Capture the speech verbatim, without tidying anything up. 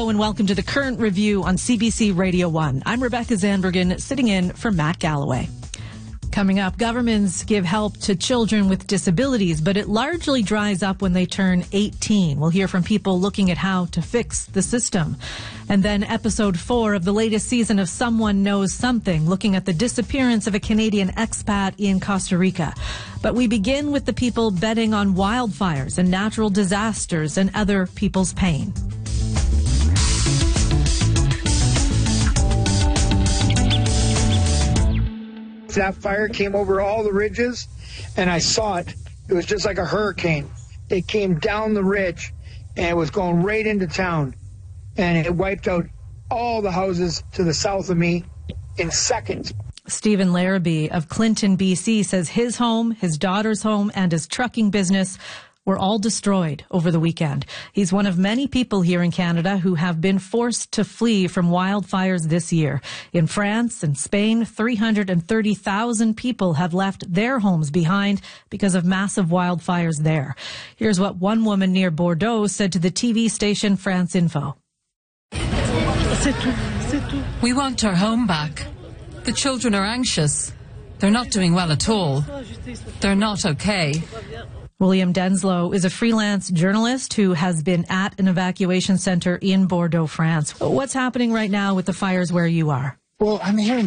Hello and welcome to the Current Review on C B C Radio one. I'm Rebecca Zandbergen, sitting in for Matt Galloway. Coming up, governments give help to children with disabilities, but it largely dries up when they turn eighteen. We'll hear from people looking at how to fix the system. And then episode four of the latest season of Someone Knows Something, looking at the disappearance of a Canadian expat in Costa Rica. But we begin with the people betting on wildfires and natural disasters and other people's pain. That fire came over all the ridges, and I saw it. It was just like a hurricane. It came down the ridge, and it was going right into town, and it wiped out all the houses to the south of me in seconds. Stephen Larrabee of Clinton, B C says his home, his daughter's home, and his trucking business were all destroyed over the weekend. He's one of many people here in Canada who have been forced to flee from wildfires this year. In France and Spain, three hundred thirty thousand people have left their homes behind because of massive wildfires there. Here's what one woman near Bordeaux said to the T V station France Info. We want our home back. The children are anxious. They're not doing well at all. They're not okay. William Denslow is a freelance journalist who has been at an evacuation center in Bordeaux, France. What's happening right now with the fires where you are? Well, I'm here in